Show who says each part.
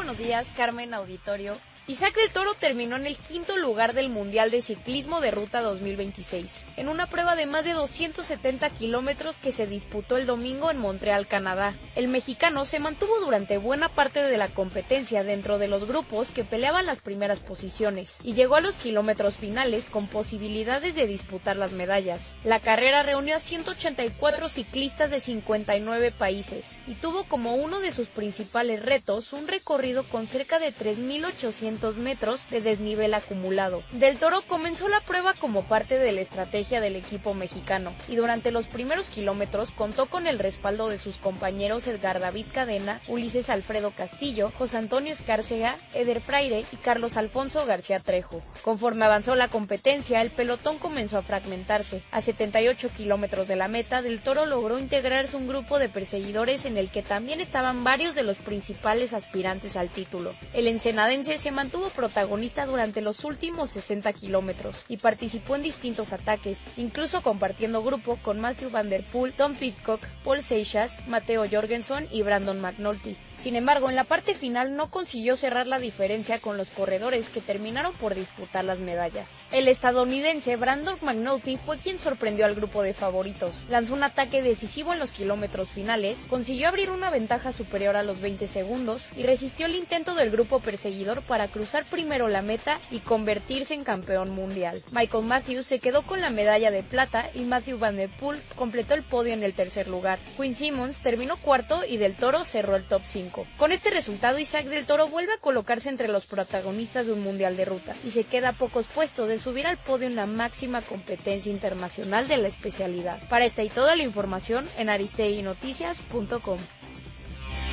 Speaker 1: buenos días, Carmen Auditorio. Isaac del Toro terminó en el quinto lugar del Mundial de Ciclismo de Ruta 2026, en una prueba de más de 270 kilómetros que se disputó el domingo en Montreal, Canadá. El mexicano se mantuvo durante buena parte de la competencia dentro de los grupos que peleaban las primeras posiciones, y llegó a los kilómetros finales con posibilidades de disputar las medallas. La carrera reunió a 184 ciclistas de 59 países, y tuvo como uno de sus principales retos un recorrido con cerca de 3.800 metros de desnivel acumulado. Del Toro comenzó la prueba como parte de la estrategia del equipo mexicano, y durante los primeros kilómetros contó con el respaldo de sus compañeros Edgar David Cadena, Ulises Alfredo Castillo, José Antonio Escárcega, Eder Fraire y Carlos Alfonso García Trejo. Conforme avanzó la competencia, el pelotón comenzó a fragmentarse. A 78 kilómetros de la meta, Del Toro logró integrarse un grupo de perseguidores en el que también estaban varios de los principales aspirantes al título. El ensenadense se mantuvo protagonista durante los últimos 60 kilómetros y participó en distintos ataques, incluso compartiendo grupo con Matthew Van Der Poel, Tom Pidcock, Paul Seixas, Matteo Jorgenson y Brandon McNulty. Sin embargo, en la parte final no consiguió cerrar la diferencia con los corredores que terminaron por disputar las medallas. El estadounidense Brandon McNulty fue quien sorprendió al grupo de favoritos. Lanzó un ataque decisivo en los kilómetros finales, consiguió abrir una ventaja superior a los 20 segundos y resistió el intento del grupo perseguidor para cruzar primero la meta y convertirse en campeón mundial. Michael Matthews se quedó con la medalla de plata y Matthew Van Der Poel completó el podio en el tercer lugar. Quinn Simmons terminó cuarto y Del Toro cerró el top 5. Con este resultado, Isaac del Toro vuelve a colocarse entre los protagonistas de un mundial de ruta y se queda a pocos puestos de subir al podio en la máxima competencia internacional de la especialidad. Para esta y toda la información en aristeguinoticias.com.